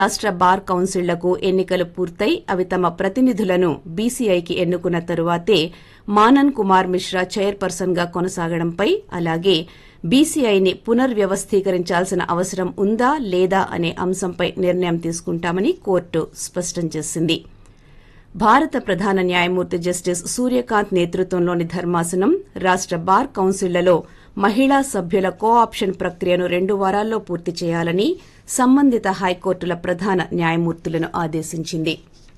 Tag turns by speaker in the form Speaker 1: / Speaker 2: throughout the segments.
Speaker 1: రాష్ట బార్ కౌన్సిళ్లకు ఎన్నికలు పూర్తయి అవి తమ ప్రతినిధులను బీసీఐకి ఎన్నుకున్న తరువాతే మానన్ కుమార్ మిశ్రా చైర్పర్సన్ గా కొనసాగడంపై అలాగే బీసీఐని పునర్వ్యవస్థీకరించాల్సిన అవసరం ఉందా లేదా అనే అంశంపై నిర్ణయం తీసుకుంటామని కోర్టు స్పష్టం చేసింది. భారత ప్రధాన న్యాయమూర్తి జస్టిస్ సూర్యకాంత్ నేతృత్వంలోని ధర్మాసనం రాష్ట బార్ కౌన్సిళ్లలో మహిళా సభ్యుల కో ఆప్షన్ ప్రక్రియను 2 వారాల్లో పూర్తి చేయాలని సంబంధిత హైకోర్టుల ప్రధాన న్యాయమూర్తులను ఆదేశించింది.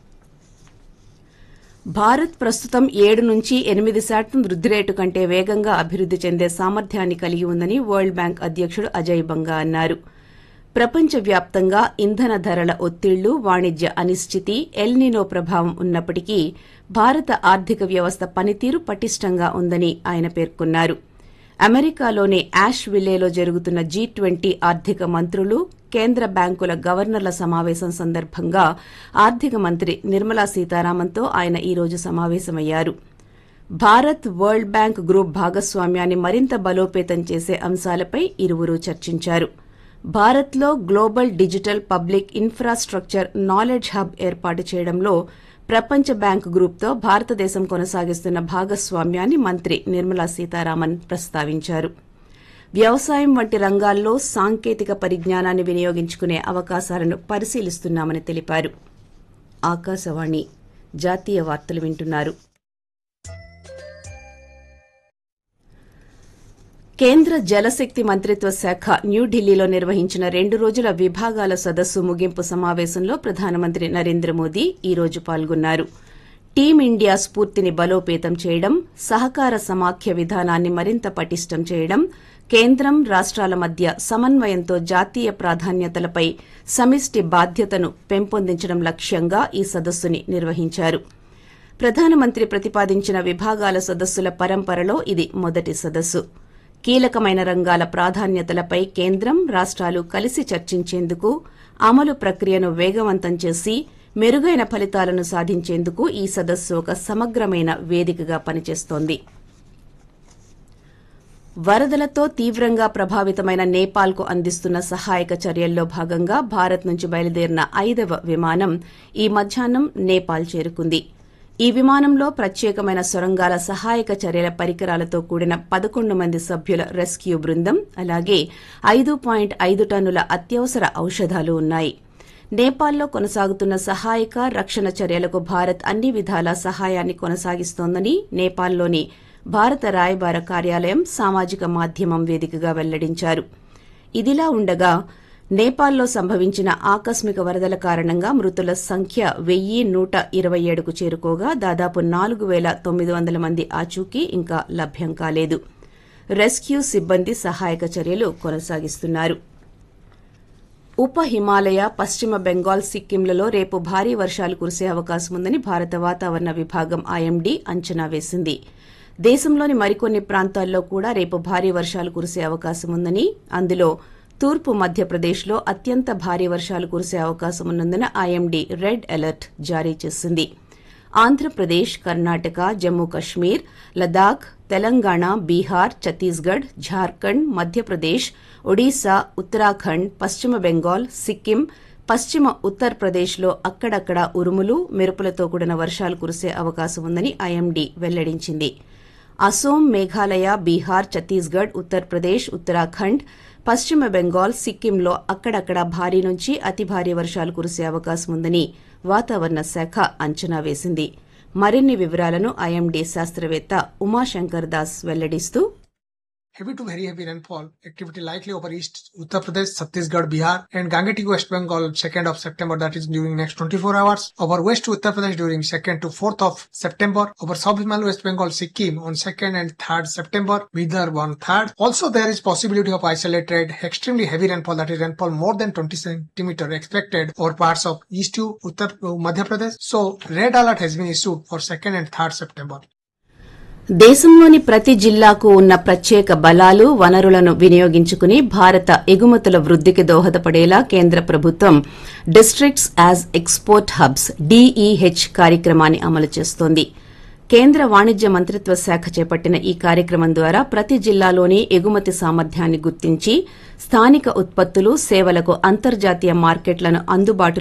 Speaker 1: భారత్ ప్రస్తుతం 7 నుంచి 8% వృద్ది రేటు కంటే వేగంగా అభివృద్ది చెందే సామర్థ్యాన్ని కలిగి ఉందని వరల్డ్ బ్యాంక్ అధ్యకుడు అజయ్ బంగా అన్నారు. ప్రపంచవ్యాప్తంగా ఇంధన ధరల ఒత్తిళ్లు, వాణిజ్య అనిశ్చితి, ఎల్నినో ప్రభావం ఉన్నప్పటికీ భారత ఆర్థిక వ్యవస్థ పనితీరు పటిష్టంగా ఉందని ఆయన పేర్కొన్నారు. అమెరికాలోని యాష్ విల్లేలో జరుగుతున్న G20 ఆర్థిక మంత్రులు, కేంద్ర బ్యాంకుల గవర్నర్ల సమావేశం సందర్భంగా ఆర్థిక మంత్రి నిర్మలా సీతారామన్తో ఆయన ఈ రోజు సమావేశమయ్యారు. భారత్ వరల్డ్ బ్యాంక్ గ్రూప్ భాగస్వామ్యాన్ని మరింత బలోపేతం చేసే అంశాలపై ఇరువురూ చర్చించారు. భారత్లో global digital public infrastructure knowledge hub ఏర్పాటు చేయడంలో ప్రపంచ బ్యాంక్ గ్రూప్తో భారతదేశం కొనసాగిస్తున్న భాగస్వామ్యాన్ని మంత్రి నిర్మలా సీతారామన్ ప్రస్తావించారు. వ్యవసాయం వంటి రంగాల్లో సాంకేతిక పరిజ్ఞానాన్ని వినియోగించుకునే అవకాశాలను పరిశీలిస్తున్నామని తెలిపారు. ఆకాశవాణి జాతీయ వార్తలు వింటున్నారు. కేంద్ర జలశక్తి మంత్రిత్వ శాఖ న్యూఢిల్లీలో నిర్వహించిన 2 రోజుల విభాగాల సదస్సు ముగింపు సమావేశంలో ప్రధానమంత్రి నరేంద్ర మోదీ ఈ రోజు పాల్గొన్నారు. టీమిండియా స్ఫూర్తిని బలోపేతం చేయడం, సహకార సమాఖ్య విధానాన్ని మరింత పటిష్టం చేయడం, కేంద్రం రాష్ట్రాల మధ్య సమన్వయంతో జాతీయ ప్రాధాన్యతలపై సమిష్టి బాధ్యతను పెంపొందించడం లక్ష్యంగా ఈ సదస్సుని నిర్వహించారు. ప్రధానమంత్రి ప్రతిపాదించిన విభాగాల సదస్సుల పరంపరలో ఇది మొదటి సదస్సు. కీలకమైన రంగాల ప్రాధాన్యతలపై కేంద్రం, రాష్ట్రాలు కలిసి చర్చించేందుకు, అమలు ప్రక్రియను వేగవంతం చేసి మెరుగైన ఫలితాలను సాధించేందుకు ఈ సదస్సు ఒక సమగ్రమైన వేదికగా పనిచేస్తోంది. వరదలతో తీవ్రంగా ప్రభావితమైన నేపాల్కు అందిస్తున్న సహాయక చర్యల్లో భాగంగా భారత్ నుంచి బయలుదేరిన 5వ విమానం ఈ మధ్యాహ్నం నేపాల్ చేరుకుంది. ఈ విమానంలో ప్రత్యేకమైన సొరంగాల సహాయక చర్యల పరికరాలతో కూడిన 11 మంది సభ్యుల రెస్క్యూ బృందం, అలాగే 5.5 టన్నుల అత్యవసర ఔషధాలు ఉన్నాయి. నేపాల్లో కొనసాగుతున్న సహాయక, రక్షణ చర్యలకు భారత్ అన్ని విధాలా సహాయాన్ని కొనసాగిస్తోందని నేపాల్లోని భారత రాయబార కార్యాలయం సామాజిక మాధ్యమం వేదికగా వెల్లడించారు. ఇదిలా ఉండగా నేపాల్లో సంభవించిన ఆకస్మిక వరదల కారణంగా మృతుల సంఖ్య 1127కు చేరుకోగా దాదాపు 4900 మంది ఆచూకీ ఇంకా లభ్యం కాలేదు. రెస్క్యూ సిబ్బంది సహాయక చర్యలు కొనసాగిస్తున్నారు. ఉప హిమాలయ, పశ్చిమ బెంగాల్, సిక్కింలలో రేపు భారీ వర్షాలు కురిసే అవకాశం ఉందని భారత వాతావరణ విభాగం ఐఎండీ అంచనా వేసింది. దేశంలోని మరికొన్ని ప్రాంతాల్లో కూడా రేపు భారీ వర్షాలు కురిసే అవకాశం ఉందని, అందులో తూర్పు మధ్యప్రదేశ్లో అత్యంత భారీ వర్షాలు కురిసే అవకాశం ఉన్నందున ఐఎండీ రెడ్ అలర్ట్ జారీ చేసింది. ఆంధ్రప్రదేశ్, కర్ణాటక, జమ్మూ కశ్మీర్, లదాఖ్, తెలంగాణ, బీహార్, ఛత్తీస్గఢ్, ఝార్ఖండ్, మధ్యప్రదేశ్, ఒడిశా, ఉత్తరాఖండ్, పశ్చిమ బెంగాల్, సిక్కిం, పశ్చిమ ఉత్తరప్రదేశ్లో అక్కడక్కడా ఉరుములు, మెరుపులతో కూడిన వర్షాలు కురిసే అవకాశం ఉందని ఐఎండీ వెల్లడించింది. అసోం, మేఘాలయ, బీహార్, ఛత్తీస్గఢ్, ఉత్తరప్రదేశ్, ఉత్తరాఖండ్, పశ్చిమ బెంగాల్, సిక్కింలో అక్కడక్కడా భారీ నుంచి అతి భారీ వర్షాలు కురిసే అవకాశం ఉందని వాతావరణ శాఖ అంచనా వేసింది. మరిన్ని వివరాలను ఐఎండీ శాస్త్రవేత్త Umashankar Das వెల్లడిస్తూ,
Speaker 2: heavy to very heavy rainfall activity likely over East Uttar Pradesh, Chhattisgarh, Bihar and Gangetic West Bengal 2nd of September, that is during next 24 hours. Over West Uttar Pradesh during 2nd to 4th of September. Over South Himalayan West Bengal, Sikkim on 2nd and 3rd September. Vidarbha on 3rd. Also there is possibility of isolated extremely heavy rainfall, that is rainfall more than 20 centimeter expected over parts of East to Uttar Madhya Pradesh. So red alert has been issued for 2nd and 3rd September.
Speaker 1: దేశంలోని ప్రతి జిల్లాకు ఉన్న ప్రత్యేక బలాలు, వనరులను వినియోగించుకుని భారత ఎగుమతుల వృద్దికి దోహదపడేలా కేంద్ర ప్రభుత్వం districts as export hubs DEH కార్యక్రమాన్ని అమలు చేస్తోంది. కేంద్ర వాణిజ్య మంత్రిత్వ శాఖ చేపట్టిన ఈ కార్యక్రమం ద్వారా ప్రతి జిల్లాలోని ఎగుమతి సామర్థ్యాన్ని గుర్తించి స్థానిక ఉత్పత్తులు సేవలకు అంతర్జాతీయ మార్కెట్లను అందుబాటులో